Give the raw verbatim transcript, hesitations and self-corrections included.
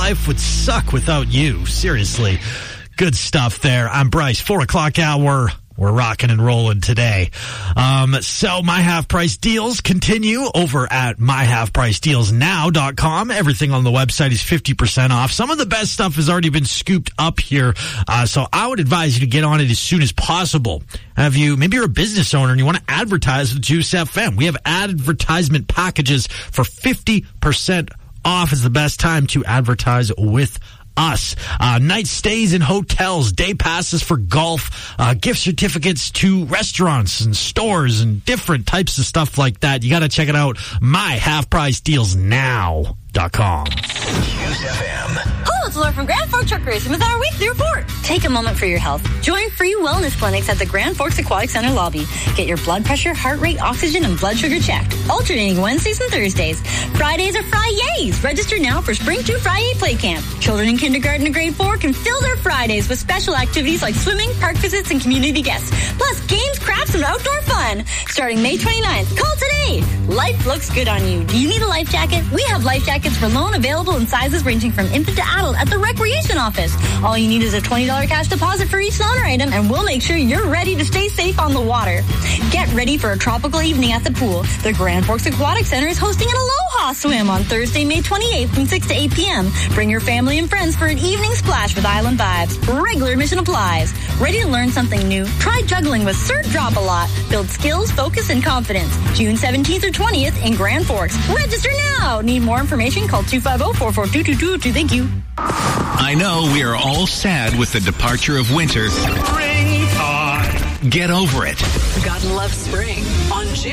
life would suck without you. Seriously. Good stuff there. I'm Bryce. Four o'clock hour. We're rocking and rolling today. Um, so my half price deals continue over at my half price deals now dot com. Everything on the website is fifty percent off. Some of the best stuff has already been scooped up here. Uh, so I would advise you to get on it as soon as possible. Have you, maybe you're a business owner and you want to advertise with Juice F M. We have advertisement packages for fifty percent off. Is the best time to advertise with us. Uh, night stays in hotels, day passes for golf, uh, gift certificates to restaurants and stores and different types of stuff like that. You got to check it out. my half price deals now dot com. Juice F M. Hello, it's Laura from Grand Forks Truck Racing with our weekly report. Take a moment for your health. Join free wellness clinics at the Grand Forks Aquatic Center lobby. Get your blood pressure, heart rate, oxygen, and blood sugar checked. Alternating Wednesdays and Thursdays. Fridays are Fri-Yays. Register now for Spring two Fri-Yay Play Camp. Children in kindergarten and grade four can fill their Fridays with special activities like swimming, park visits, and community guests. Plus games, crafts, and outdoor fun. Starting May twenty-ninth. Call today. Life looks good on you. Do you need a life jacket? We have life jackets for loan available in sizes ranging from infant to adult at the Recreation Office. All you need is a twenty dollars cash deposit for each loaner item, and we'll make sure you're ready to stay safe on the water. Get ready for a tropical evening at the pool. The Grand Forks Aquatic Center is hosting an Aloha Swim on Thursday, May twenty-eighth from six to eight p.m. Bring your family and friends for an evening splash with Island Vibes. Regular admission applies. Ready to learn something new? Try juggling with Sir Drop-A-Lot. Build skills, focus, and confidence. June seventeenth or twentieth in Grand Forks. Register now. Need more information? Call two five zero, four four two, two two two. Thank you. I know we are all sad with the departure of winter. Springtime. Get over it. Gotta love spring on June.